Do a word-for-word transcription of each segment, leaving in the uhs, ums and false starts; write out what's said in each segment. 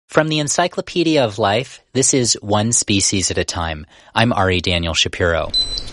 From the Encyclopedia of Life, this is One Species at a Time. I'm Ari Daniel Shapiro.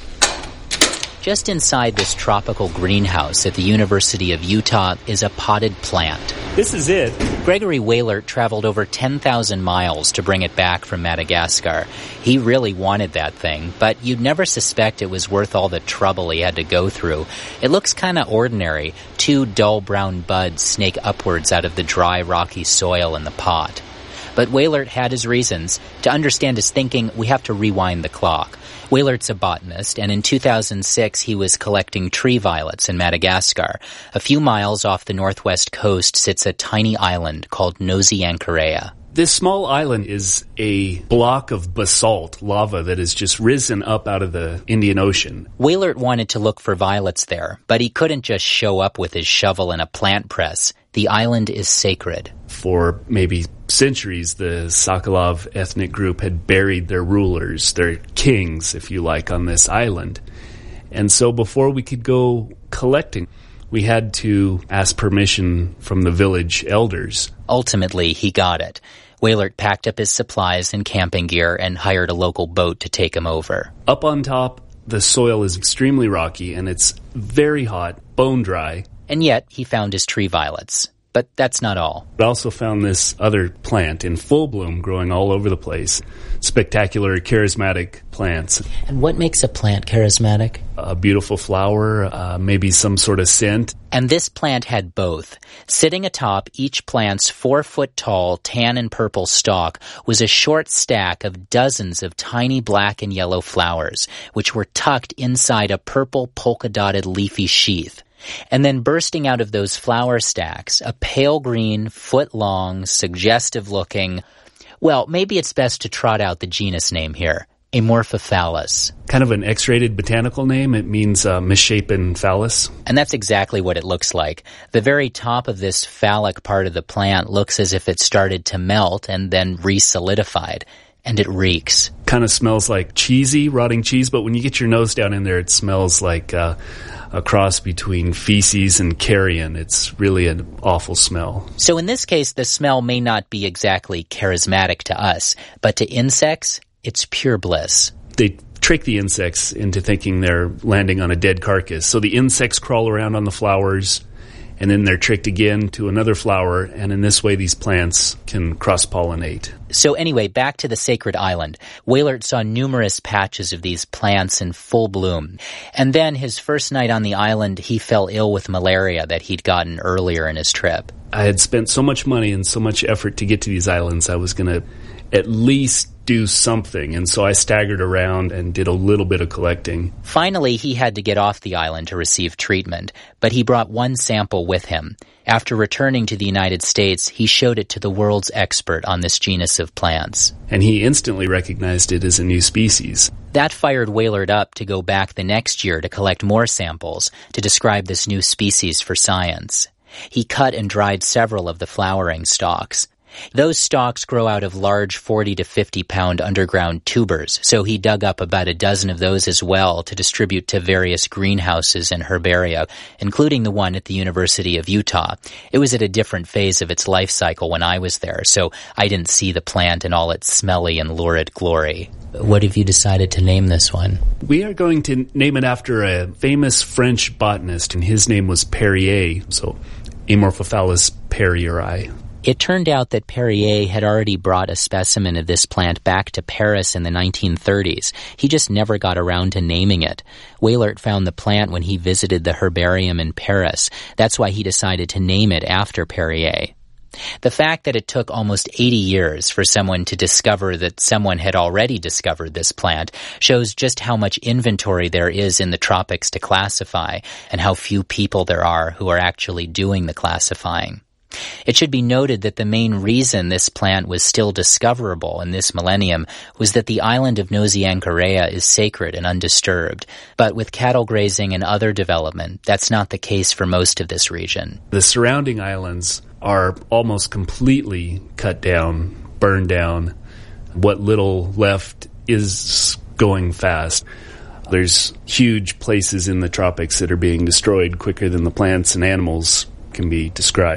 Just inside this tropical greenhouse at the University of Utah is a potted plant. This is it. Gregory Wailert traveled over ten thousand miles to bring it back from Madagascar. He really wanted that thing, but you'd never suspect it was worth all the trouble he had to go through. It looks kind of ordinary. Two dull brown buds snake upwards out of the dry, rocky soil in the pot. But Wailert had his reasons. To understand his thinking, we have to rewind the clock. Wailert's a botanist, and in two thousand six he was collecting tree violets in Madagascar. A few miles off the northwest coast sits a tiny island called Nosiankareia. This small island is a block of basalt, lava, that has just risen up out of the Indian Ocean. Wailert wanted to look for violets there, but he couldn't just show up with his shovel and a plant press. The island is sacred. For maybe centuries, the Sokolov ethnic group had buried their rulers, their kings, if you like, on this island. And so before we could go collecting, we had to ask permission from the village elders. Ultimately, he got it. Wailert packed up his supplies and camping gear and hired a local boat to take him over. Up on top, the soil is extremely rocky and it's very hot, bone dry. And yet, he found his tree violets. But that's not all. I also found this other plant in full bloom growing all over the place. Spectacular, charismatic plants. And what makes a plant charismatic? A beautiful flower, uh, maybe some sort of scent. And this plant had both. Sitting atop each plant's four-foot-tall tan and purple stalk was a short stack of dozens of tiny black and yellow flowers, which were tucked inside a purple polka-dotted leafy sheath. And then bursting out of those flower stacks, a pale green, foot-long, suggestive-looking, well, maybe it's best to trot out the genus name here, Amorphophallus. Kind of an X-rated botanical name. It means uh, misshapen phallus. And that's exactly what it looks like. The very top of this phallic part of the plant looks as if it started to melt and then re-solidified. And it reeks. Kind of smells like cheesy, rotting cheese, but when you get your nose down in there, it smells like uh, a cross between feces and carrion. It's really an awful smell. So in this case, the smell may not be exactly charismatic to us, but to insects, it's pure bliss. They trick the insects into thinking they're landing on a dead carcass. So the insects crawl around on the flowers, and then they're tricked again to another flower, and in this way these plants can cross-pollinate. So anyway, back to the sacred island. Wailert saw numerous patches of these plants in full bloom. And then his first night on the island, he fell ill with malaria that he'd gotten earlier in his trip. I had spent so much money and so much effort to get to these islands, I was going to at least do something, and so I staggered around and did a little bit of collecting. Finally, he had to get off the island to receive treatment, but he brought one sample with him. After returning to the United States, he showed it to the world's expert on this genus of plants. And he instantly recognized it as a new species. That fired Wailert up to go back the next year to collect more samples to describe this new species for science. He cut and dried several of the flowering stalks. Those stalks grow out of large forty to fifty pound underground tubers, so he dug up about a dozen of those as well to distribute to various greenhouses and herbaria, including the one at the University of Utah. It was at a different phase of its life cycle when I was there, so I didn't see the plant in all its smelly and lurid glory. What have you decided to name this one? We are going to name it after a famous French botanist, and his name was Perrier, so Amorphophallus perrieri. It turned out that Perrier had already brought a specimen of this plant back to Paris in the nineteen thirties. He just never got around to naming it. Wailert found the plant when he visited the herbarium in Paris. That's why he decided to name it after Perrier. The fact that it took almost eighty years for someone to discover that someone had already discovered this plant shows just how much inventory there is in the tropics to classify, and how few people there are who are actually doing the classifying. It should be noted that the main reason this plant was still discoverable in this millennium was that the island of Nosiankareia is sacred and undisturbed. But with cattle grazing and other development, that's not the case for most of this region. The surrounding islands are almost completely cut down, burned down. What little left is going fast. There's huge places in the tropics that are being destroyed quicker than the plants and animals can be described.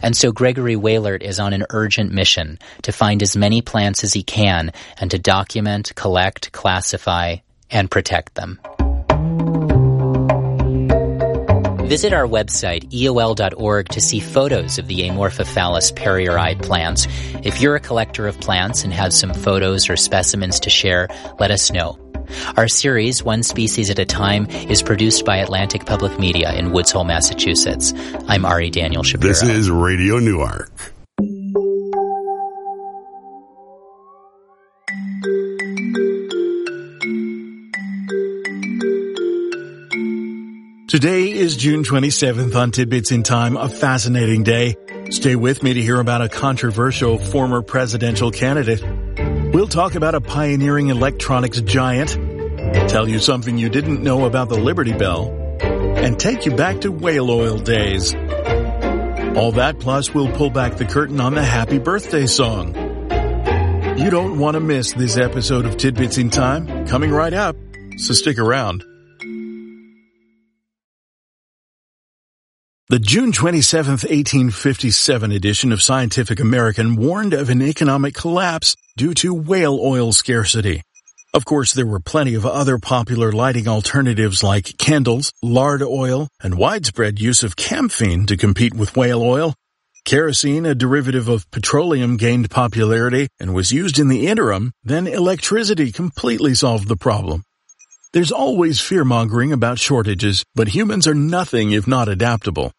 And so Gregory Wailert is on an urgent mission to find as many plants as he can and to document, collect, classify, and protect them. Visit our website, E O L dot org, to see photos of the Amorphophallus perrier-eyed plants. If you're a collector of plants and have some photos or specimens to share, let us know. Our series, One Species at a Time, is produced by Atlantic Public Media in Woods Hole, Massachusetts. I'm Ari Daniel Shapiro. This is Radio Newark. Today is June twenty-seventh on Tidbits in Time, a fascinating day. Stay with me to hear about a controversial former presidential candidate. We'll talk about a pioneering electronics giant, tell you something you didn't know about the Liberty Bell, and take you back to whale oil days. All that plus we'll pull back the curtain on the Happy Birthday song. You don't want to miss this episode of Tidbits in Time, coming right up, so stick around. The June twenty-seventh, eighteen fifty-seven edition of Scientific American warned of an economic collapse due to whale oil scarcity. Of course, there were plenty of other popular lighting alternatives like candles, lard oil, and widespread use of camphene to compete with whale oil. Kerosene, a derivative of petroleum, gained popularity and was used in the interim. Then electricity completely solved the problem. There's always fear-mongering about shortages, but humans are nothing if not adaptable.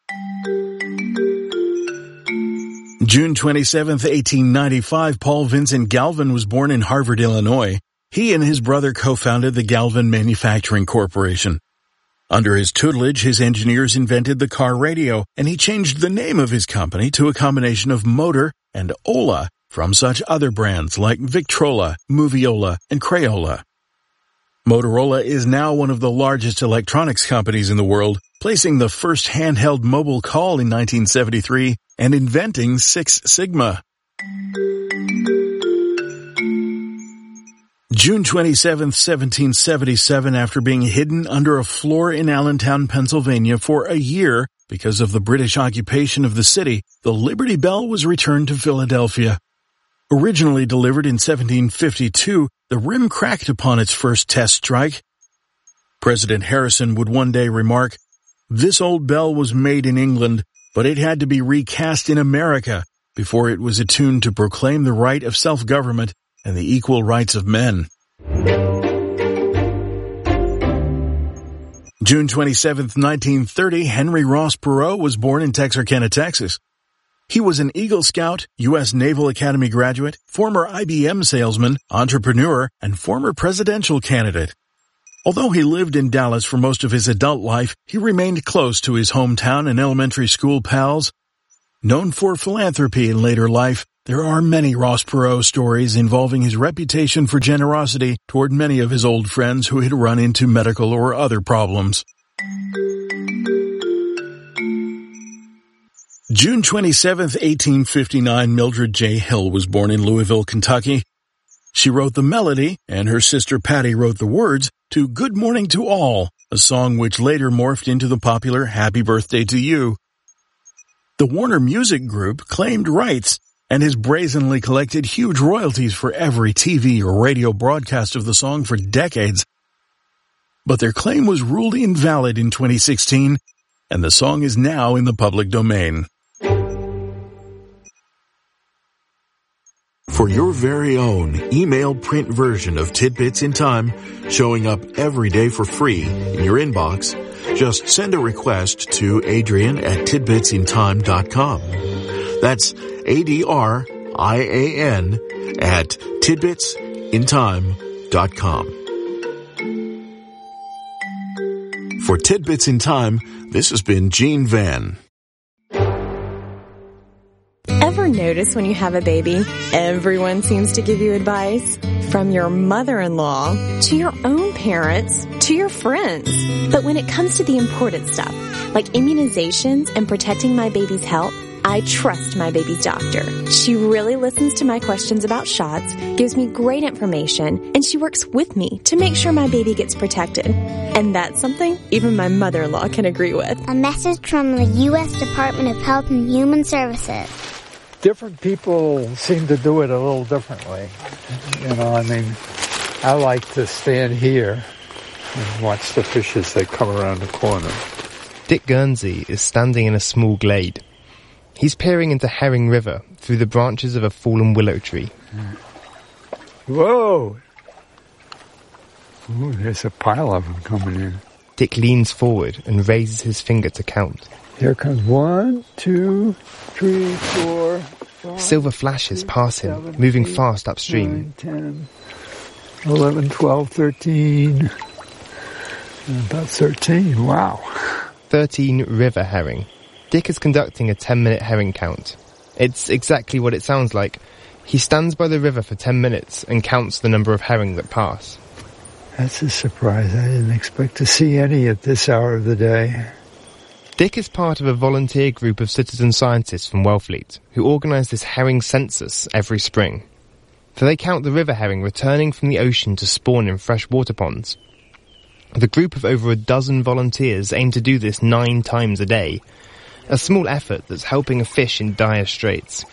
June twenty-seventh, eighteen ninety-five, Paul Vincent Galvin was born in Harvard, Illinois. He and his brother co-founded the Galvin Manufacturing Corporation. Under his tutelage, his engineers invented the car radio, and he changed the name of his company to a combination of Motor and Ola from such other brands like Victrola, Moviola, and Crayola. Motorola is now one of the largest electronics companies in the world, placing the first handheld mobile call in nineteen seventy-three and inventing Six Sigma. June twenty-seventh, seventeen seventy-seven, after being hidden under a floor in Allentown, Pennsylvania for a year because of the British occupation of the city, the Liberty Bell was returned to Philadelphia. Originally delivered in seventeen fifty-two, the rim cracked upon its first test strike. President Harrison would one day remark, "This old bell was made in England, but it had to be recast in America before it was attuned to proclaim the right of self-government and the equal rights of men." June twenty-seventh, nineteen thirty, Henry Ross Perot was born in Texarkana, Texas. He was an Eagle Scout, U S Naval Academy graduate, former I B M salesman, entrepreneur, and former presidential candidate. Although he lived in Dallas for most of his adult life, he remained close to his hometown and elementary school pals. Known for philanthropy in later life, there are many Ross Perot stories involving his reputation for generosity toward many of his old friends who had run into medical or other problems. June twenty-seventh, eighteen fifty-nine, Mildred J. Hill was born in Louisville, Kentucky. She wrote the melody, and her sister Patty wrote the words to Good Morning to All, a song which later morphed into the popular Happy Birthday to You. The Warner Music Group claimed rights and has brazenly collected huge royalties for every T V or radio broadcast of the song for decades. But their claim was ruled invalid in twenty sixteen, and the song is now in the public domain. For your very own email print version of Tidbits in Time, showing up every day for free in your inbox, just send a request to Adrian at tidbits in time dot com. That's A D R I A N at tidbits in time dot com. For Tidbits in Time, this has been Gene Van. Ever notice when you have a baby, everyone seems to give you advice? From your mother-in-law, to your own parents, to your friends. But when it comes to the important stuff, like immunizations and protecting my baby's health, I trust my baby's doctor. She really listens to my questions about shots, gives me great information, and she works with me to make sure my baby gets protected. And that's something even my mother-in-law can agree with. A message from the U S Department of Health and Human Services. Different people seem to do it a little differently. You know, I mean, I like to stand here and watch the fish as they come around the corner. Dick Guernsey is standing in a small glade. He's peering into Herring River through the branches of a fallen willow tree. Whoa! Ooh, there's a pile of them coming in. Dick leans forward and raises his finger to count. Here comes one, two, three, four, five, Silver flashes six, pass him, seven, moving eight, fast upstream. nine, ten, eleven, twelve, thirteen, about thirteen, wow. thirteen river herring. Dick is conducting a ten-minute herring count. It's exactly what it sounds like. He stands by the river for ten minutes and counts the number of herring that pass. That's a surprise. I didn't expect to see any at this hour of the day. Dick is part of a volunteer group of citizen scientists from Wellfleet who organise this herring census every spring. So they count the river herring returning from the ocean to spawn in freshwater ponds. The group of over a dozen volunteers aim to do this nine times a day. A small effort that's helping a fish in dire straits.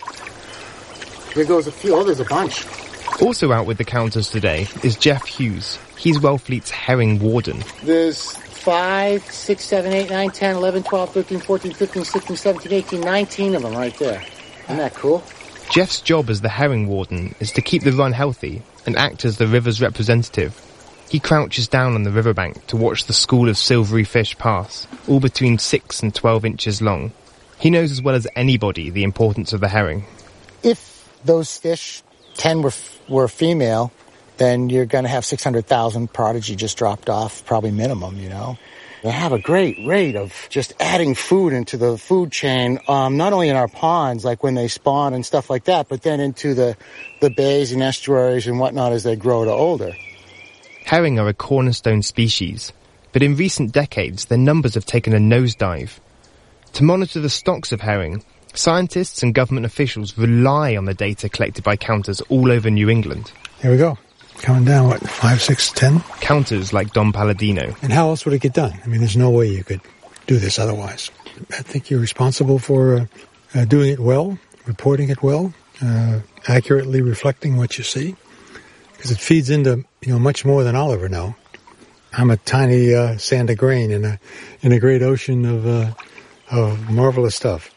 Here goes a few. Oh, there's a bunch. Also out with the counters today is Jeff Hughes. He's Wellfleet's herring warden. There's five, six, seven, eight, nine, ten, eleven, twelve, thirteen, fourteen, fifteen, sixteen, seventeen, eighteen, nineteen of them right there. Isn't that cool? Jeff's job as the herring warden is to keep the run healthy and act as the river's representative. He crouches down on the riverbank to watch the school of silvery fish pass, all between six and twelve inches long. He knows as well as anybody the importance of the herring. If those fish, ten were were female, then you're going to have six hundred thousand prodigy just dropped off, probably minimum, you know. They have a great rate of just adding food into the food chain, um, not only in our ponds, like when they spawn and stuff like that, but then into the, the bays and estuaries and whatnot as they grow to older. Herring are a cornerstone species, but in recent decades their numbers have taken a nosedive. To monitor the stocks of herring, scientists and government officials rely on the data collected by counters all over New England. Here we go. Coming down, what, five, six, ten? Counters like Don Palladino. And how else would it get done? I mean, there's no way you could do this otherwise. I think you're responsible for uh, uh, doing it well, reporting it well, uh, accurately reflecting what you see, because it feeds into, you know, much more than I'll ever know. I'm a tiny uh, sand of grain in a in a great ocean of uh, of marvelous stuff.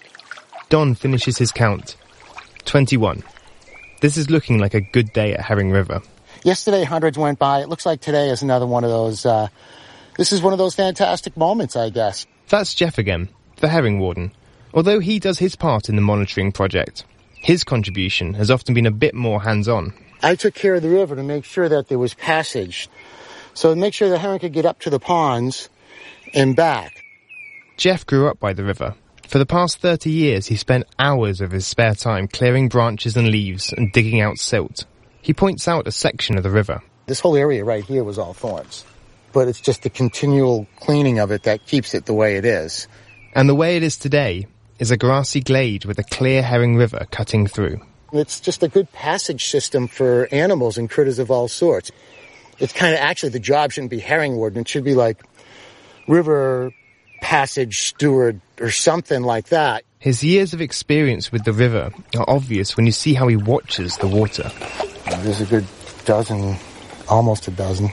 Don finishes his count. twenty-one. This is looking like a good day at Herring River. Yesterday, hundreds went by. It looks like today is another one of those, uh, this is one of those fantastic moments, I guess. That's Jeff again, the herring warden. Although he does his part in the monitoring project, his contribution has often been a bit more hands-on. I took care of the river to make sure that there was passage. So to make sure the herring could get up to the ponds and back. Jeff grew up by the river. For the past thirty years, he spent hours of his spare time clearing branches and leaves and digging out silt. He points out a section of the river. This whole area right here was all thorns. But it's just the continual cleaning of it that keeps it the way it is. And the way it is today is a grassy glade with a clear herring river cutting through. It's just a good passage system for animals and critters of all sorts. It's kind of, actually, the job shouldn't be herring warden. It should be like river passage steward or something like that. His years of experience with the river are obvious when you see how he watches the water. There's a good dozen, almost a dozen.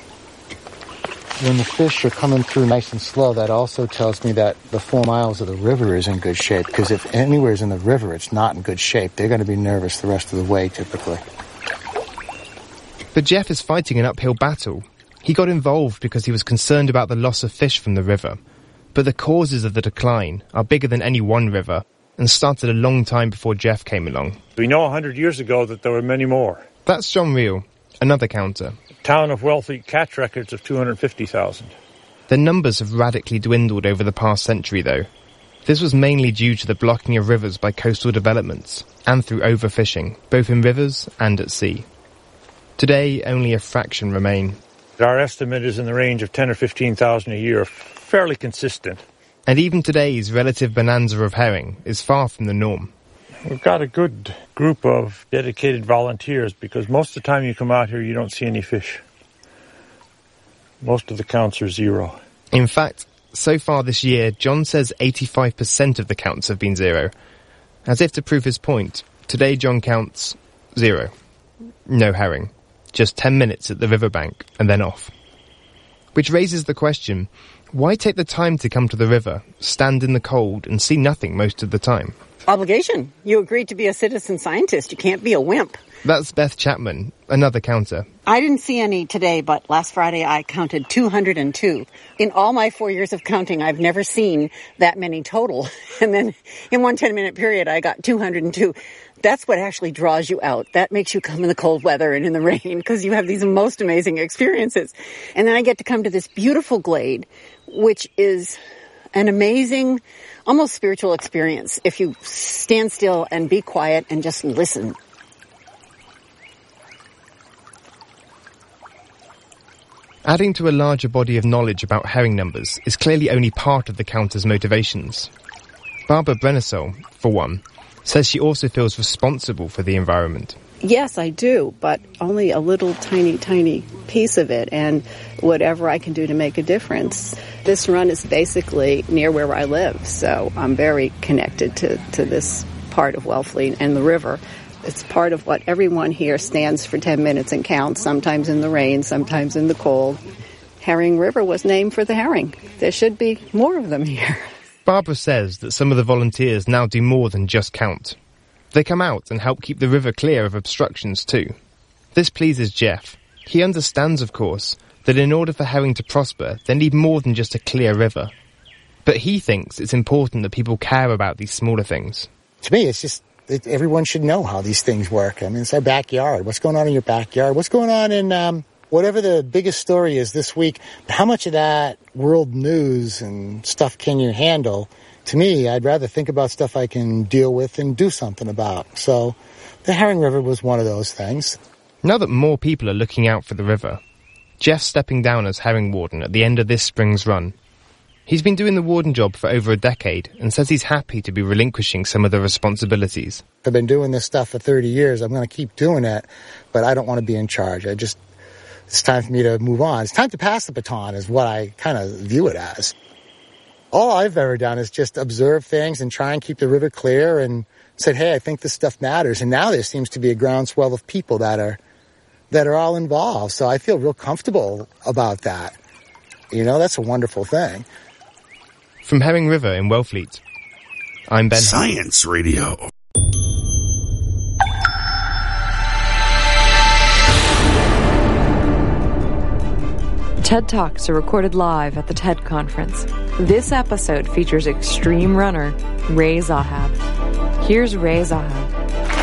When the fish are coming through nice and slow, that also tells me that the four miles of the river is in good shape, because if anywhere's in the river it's not in good shape, they're going to be nervous the rest of the way, typically. But Jeff is fighting an uphill battle. He got involved because he was concerned about the loss of fish from the river. But the causes of the decline are bigger than any one river and started a long time before Jeff came along. We know a hundred years ago that there were many more. That's John Reel, another counter. Town of Wellfleet catch records of two hundred fifty thousand. The numbers have radically dwindled over the past century, though. This was mainly due to the blocking of rivers by coastal developments and through overfishing, both in rivers and at sea. Today, only a fraction remain. Our estimate is in the range of ten or fifteen thousand a year, fairly consistent. And even today's relative bonanza of herring is far from the norm. We've got a good group of dedicated volunteers because most of the time you come out here, you don't see any fish. Most of the counts are zero. In fact, so far this year, John says eighty-five percent of the counts have been zero. As if to prove his point, today John counts zero. No herring. Just ten minutes at the riverbank and then off. Which raises the question, why take the time to come to the river, stand in the cold and see nothing most of the time? Obligation. You agreed to be a citizen scientist. You can't be a wimp. That's Beth Chapman, another counter. I didn't see any today, but last Friday I counted two hundred two. In all my four years of counting, I've never seen that many total. And then in one ten-minute period, I got two hundred two. That's what actually draws you out. That makes you come in the cold weather and in the rain because you have these most amazing experiences. And then I get to come to this beautiful glade, which is an amazing, almost spiritual experience if you stand still and be quiet and just listen. Adding to a larger body of knowledge about herring numbers is clearly only part of the counter's motivations. Barbara Brennesol, for one, says she also feels responsible for the environment. Yes, I do, but only a little tiny, tiny piece of it, and whatever I can do to make a difference. This run is basically near where I live, so I'm very connected to, to this part of Wellfleet and the river. It's part of what everyone here stands for ten minutes and counts, sometimes in the rain, sometimes in the cold. Herring River was named for the herring. There should be more of them here. Barbara says that some of the volunteers now do more than just count. They come out and help keep the river clear of obstructions too. This pleases Jeff. He understands, of course, that in order for herring to prosper, they need more than just a clear river. But he thinks it's important that people care about these smaller things. To me, it's just that everyone should know how these things work. I mean, it's our backyard. What's going on in your backyard? What's going on in um, whatever the biggest story is this week? How much of that world news and stuff can you handle? To me, I'd rather think about stuff I can deal with and do something about. So the Herring River was one of those things. Now that more people are looking out for the river, Jeff's stepping down as herring warden at the end of this spring's run. He's been doing the warden job for over a decade and says he's happy to be relinquishing some of the responsibilities. I've been doing this stuff for thirty years. I'm going to keep doing it, but I don't want to be in charge. I just, it's time for me to move on. It's time to pass the baton is what I kind of view it as. All I've ever done is just observe things and try and keep the river clear and said, hey, I think this stuff matters. And now there seems to be a groundswell of people that are that are all involved. So I feel real comfortable about that. You know, that's a wonderful thing. From Herring River in Wellfleet, I'm Ben. Science Radio. TED Talks are recorded live at the TED Conference. This episode features extreme runner Ray Zahab. Here's Ray Zahab.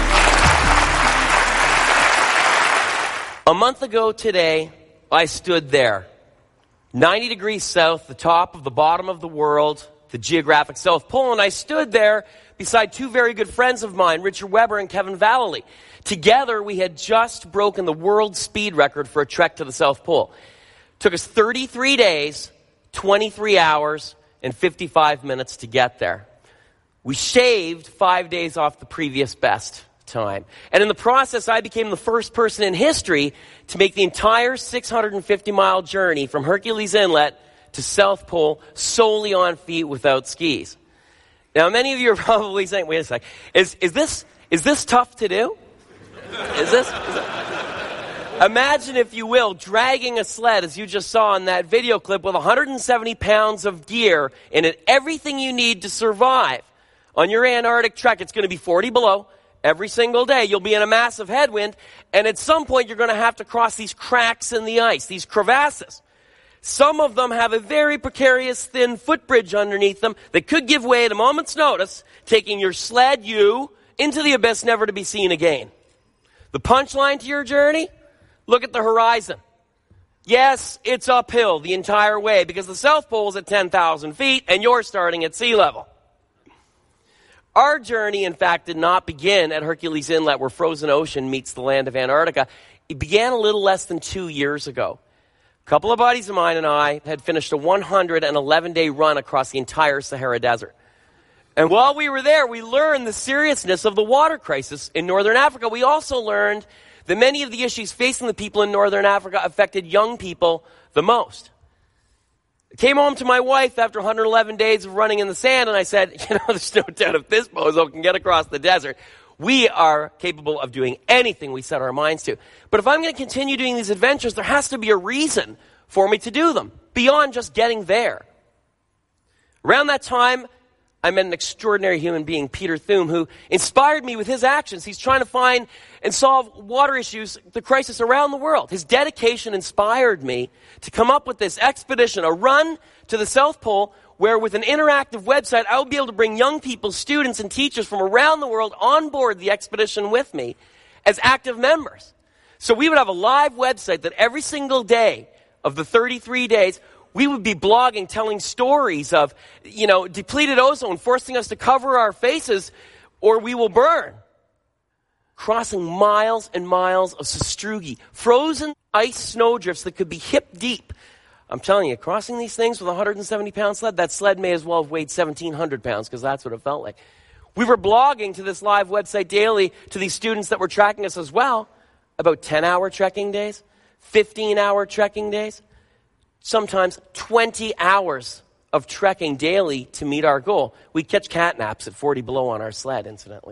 A month ago today, I stood there, ninety degrees south, the top of the bottom of the world, the geographic South Pole, and I stood there beside two very good friends of mine, Richard Weber and Kevin Vallely. Together, we had just broken the world speed record for a trek to the South Pole. Took us thirty-three days, twenty-three hours, and fifty-five minutes to get there. We shaved five days off the previous best time. And in the process, I became the first person in history to make the entire six hundred fifty mile journey from Hercules Inlet to South Pole solely on feet without skis. Now, many of you are probably saying, wait a sec, is, is this, is this tough to do? Is this... Is it, Imagine, if you will, dragging a sled, as you just saw in that video clip, with one hundred seventy pounds of gear in it, everything you need to survive. On your Antarctic trek, it's going to be forty below every single day. You'll be in a massive headwind, and at some point you're going to have to cross these cracks in the ice, these crevasses. Some of them have a very precarious thin footbridge underneath them that could give way at a moment's notice, taking your sled, you, into the abyss, never to be seen again. The punchline to your journey? Look at the horizon. Yes, it's uphill the entire way because the South Pole is at ten thousand feet and you're starting at sea level. Our journey, in fact, did not begin at Hercules Inlet where frozen ocean meets the land of Antarctica. It began a little less than two years ago. A couple of buddies of mine and I had finished a one hundred eleven day run across the entire Sahara Desert. And while we were there, we learned the seriousness of the water crisis in Northern Africa. We also learned that many of the issues facing the people in Northern Africa affected young people the most. I came home to my wife after one hundred eleven days of running in the sand, and I said, you know, there's no doubt if this bozo can get across the desert, we are capable of doing anything we set our minds to. But if I'm going to continue doing these adventures, there has to be a reason for me to do them, beyond just getting there. Around that time, I met an extraordinary human being, Peter Thum, who inspired me with his actions. He's trying to find and solve water issues, the crisis around the world. His dedication inspired me to come up with this expedition, a run to the South Pole, where with an interactive website, I will be able to bring young people, students, and teachers from around the world on board the expedition with me as active members. So we would have a live website that every single day of the thirty-three days, we would be blogging, telling stories of, you know, depleted ozone, forcing us to cover our faces or we will burn. Crossing miles and miles of sastrugi, frozen ice snowdrifts that could be hip deep. I'm telling you, crossing these things with a one hundred seventy pound sled, that sled may as well have weighed seventeen hundred pounds because that's what it felt like. We were blogging to this live website daily to these students that were tracking us as well about ten hour trekking days, fifteen hour trekking days, sometimes twenty hours of trekking daily to meet our goal. We'd catch cat naps at forty below on our sled, incidentally.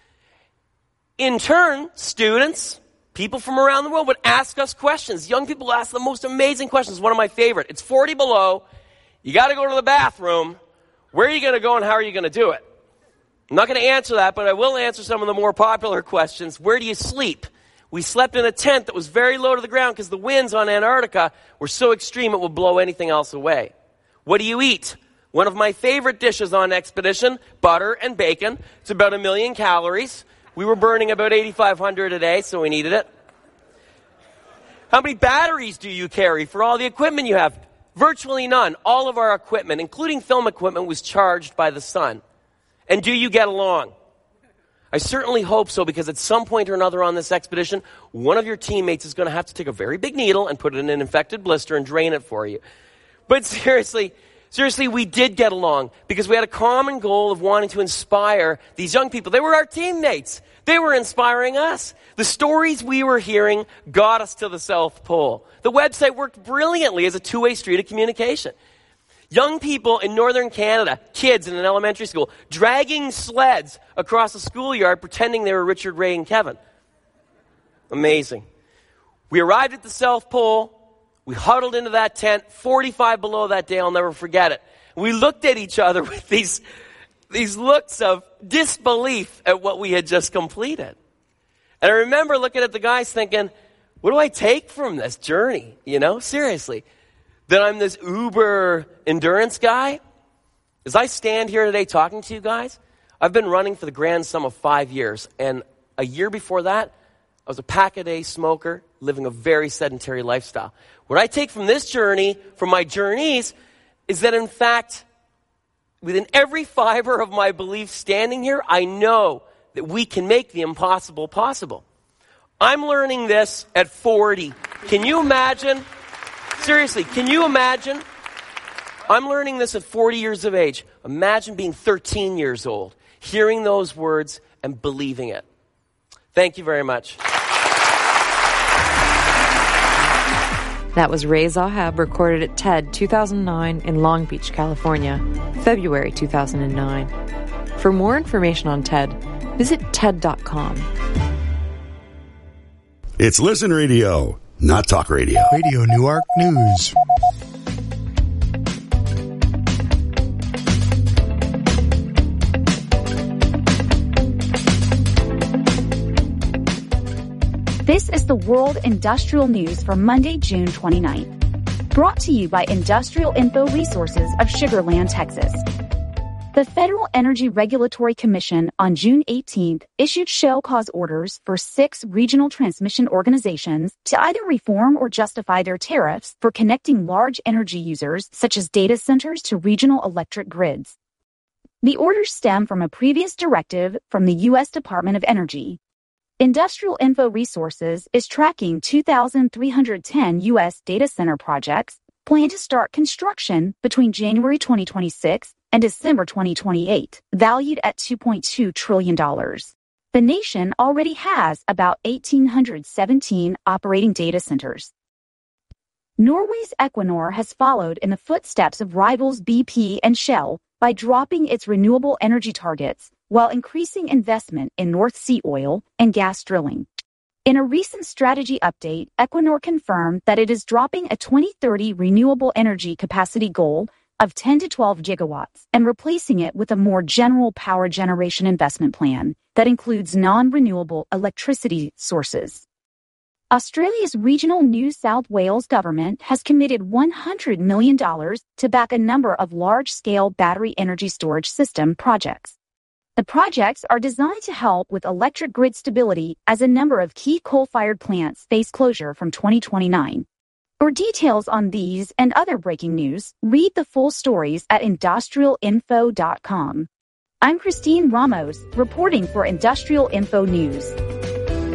In turn, students, people from around the world would ask us questions. Young people ask the most amazing questions. One of my favorite. It's forty below. You got to go to the bathroom. Where are you going to go and how are you going to do it? I'm not going to answer that, but I will answer some of the more popular questions. Where do you sleep? We slept in a tent that was very low to the ground because the winds on Antarctica were so extreme it would blow anything else away. What do you eat? One of my favorite dishes on expedition, butter and bacon. It's about a million calories. We were burning about eighty-five hundred a day, so we needed it. How many batteries do you carry for all the equipment you have? Virtually none. All of our equipment, including film equipment, was charged by the sun. And do you get along? I certainly hope so, because at some point or another on this expedition, one of your teammates is going to have to take a very big needle and put it in an infected blister and drain it for you. But seriously, seriously, we did get along because we had a common goal of wanting to inspire these young people. They were our teammates. They were inspiring us. The stories we were hearing got us to the South Pole. The website worked brilliantly as a two-way street of communication. Young people in northern Canada, kids in an elementary school, dragging sleds across the schoolyard pretending they were Richard, Ray, and Kevin. Amazing. We arrived at the South Pole. We huddled into that tent, forty-five below that day. I'll never forget it. We looked at each other with these, these looks of disbelief at what we had just completed. And I remember looking at the guys thinking, what do I take from this journey? You know, seriously. That I'm this uber endurance guy? As I stand here today talking to you guys, I've been running for the grand sum of five years. And a year before that, I was a pack-a-day smoker, living a very sedentary lifestyle. What I take from this journey, from my journeys, is that in fact, within every fiber of my belief standing here, I know that we can make the impossible possible. I'm learning this at forty. Can you imagine? Seriously, can you imagine? I'm learning this at forty years of age. Imagine being thirteen years old, hearing those words and believing it. Thank you very much. That was Ray Zahab, recorded at TED two thousand nine in Long Beach, California, February two thousand nine. For more information on TED, visit ted dot com. It's Listen Radio, not Talk Radio. Radio Newark News. This is the World Industrial News for Monday, June twenty-ninth. Brought to you by Industrial Info Resources of Sugar Land, Texas. The Federal Energy Regulatory Commission on June eighteenth issued show cause orders for six regional transmission organizations to either reform or justify their tariffs for connecting large energy users such as data centers to regional electric grids. The orders stem from a previous directive from the U S Department of Energy. Industrial Info Resources is tracking two thousand three hundred ten U S data center projects planned to start construction between January twenty twenty-six and December twenty twenty-eight, valued at two point two trillion dollars. The nation already has about one thousand eight hundred seventeen operating data centers. Norway's Equinor has followed in the footsteps of rivals B P and Shell by dropping its renewable energy targets while increasing investment in North Sea oil and gas drilling. In a recent strategy update, Equinor confirmed that it is dropping a twenty thirty renewable energy capacity goal of ten to twelve gigawatts and replacing it with a more general power generation investment plan that includes non-renewable electricity sources. Australia's regional New South Wales government has committed one hundred million dollars to back a number of large-scale battery energy storage system projects. The projects are designed to help with electric grid stability as a number of key coal-fired plants face closure from twenty twenty-nine. For details on these and other breaking news, read the full stories at industrial info dot com. I'm Christine Ramos, reporting for Industrial Info News.